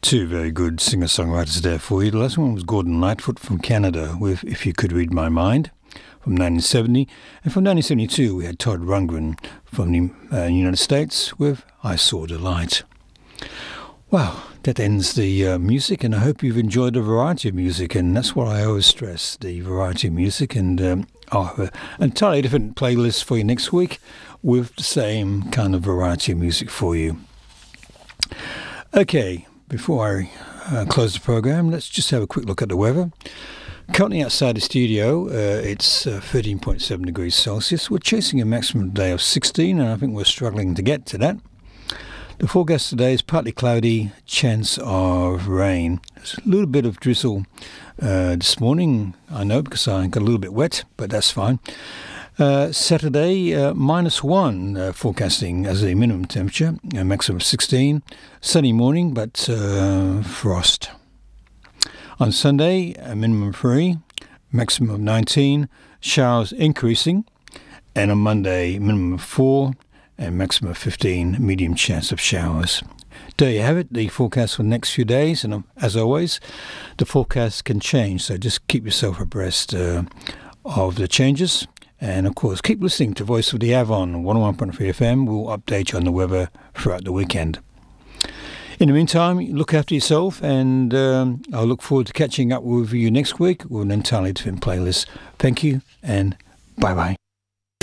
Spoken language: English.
Two very good singer-songwriters there for you. The last one was Gordon Lightfoot from Canada with If You Could Read My Mind from 1970. And from 1972 we had Todd Rundgren from the United States with I Saw the Light. Wow, that ends the music, and I hope you've enjoyed the variety of music, and that's what I always stress, the variety of music. And I'll have an entirely different playlist for you next week with the same kind of variety of music for you. Okay, before I close the program, let's just have a quick look at the weather. Currently outside the studio, it's 13.7 degrees Celsius. We're chasing a maximum today of 16, and I think we're struggling to get to that. The forecast today is partly cloudy, chance of rain. There's a little bit of drizzle this morning, I know, because I got a little bit wet, but that's fine. Saturday, -1 forecasting as a minimum temperature, a maximum of 16. Sunny morning, but frost. On Sunday, a minimum of 3, maximum of 19, showers increasing. And on Monday, minimum of 4, and maximum of 15, medium chance of showers. There you have it, the forecast for the next few days. And as always, the forecast can change, so just keep yourself abreast of the changes. And of course, keep listening to Voice of the Avon 101.3 FM. We'll update you on the weather throughout the weekend. In the meantime, look after yourself, and I'll look forward to catching up with you next week with an entirely different playlist. Thank you, and bye-bye.